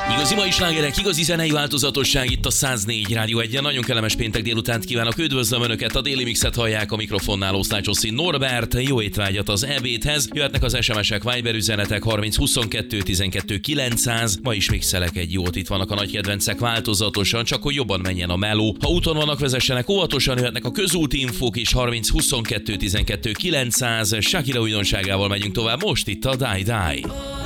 Igazi mai slágerek, igazi zenei változatosság itt a 104 Rádió 1-en. Nagyon kellemes péntek délutánt kívánok, üdvözlöm Önöket, a Déli Mixet hallják, a mikrofonnál Osztálycsoszin Norbert. Jó étvágyat az ebédhez. Jöhetnek az SMS-ek, Viber üzenetek 30 22 12 900. Ma is mixelek egy jót, itt vannak a nagy kedvencek változatosan, csak hogy jobban menjen a meló. Ha úton vannak, vezessenek óvatosan, jöhetnek a közúti infók is 30 22 12 900. Shakira újdonságával megyünk tovább, most itt a Die Die.